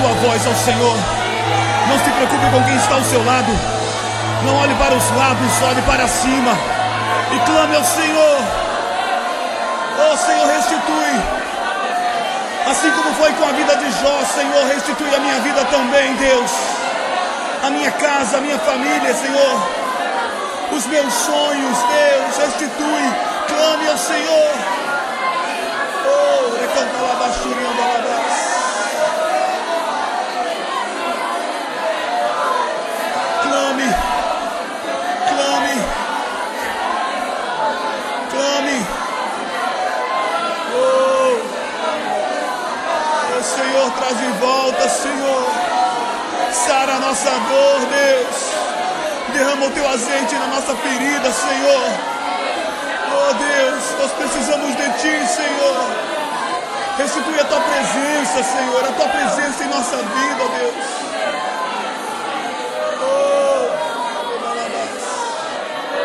sua voz ao Senhor. Não se preocupe com quem está ao seu lado. Não olhe para os lados, olhe para cima e clame ao Senhor. Oh Senhor, restitui. Assim como foi com a vida de Jó, Senhor, restitui a minha vida também, Deus. A minha casa, a minha família, Senhor. Os meus sonhos, Deus, restitui. Clame ao Senhor. Oh, recanta lá baixurinha da labras. Clame. Clame. Clame. Oh, Senhor, traz de volta, Senhor. Sara a nossa dor, Deus. Derrama o teu azeite na nossa ferida, Senhor. Oh Deus, nós precisamos de ti, Senhor. Restitui a tua presença, Senhor, a tua presença em nossa